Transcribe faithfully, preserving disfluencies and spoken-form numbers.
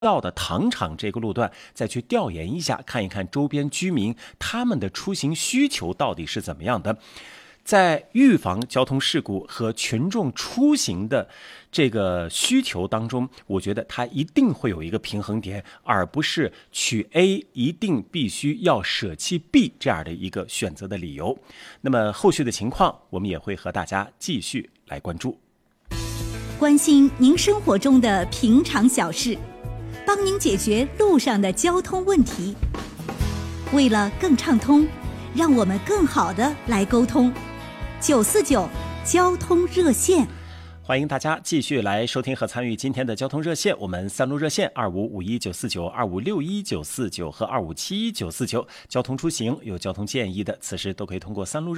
到的糖厂这个路段再去调研一下，看一看周边居民他们的出行需求到底是怎么样的。在预防交通事故和群众出行的这个需求当中，我觉得它一定会有一个平衡点，而不是取 A 一定必须要舍弃 B 这样的一个选择的理由。那么后续的情况我们也会和大家继续来关注， 关心您生活中的平常小事，帮您解决路上的交通问题。为了更畅通，让我们更好的来沟通。九四九交通热线， 欢迎大家继续来收听和参与今天的交通热线。我们三路热线二五五一九四九、二五六一九四九和二五七一九四九，交通出行有交通建议的，此时都可以通过三路热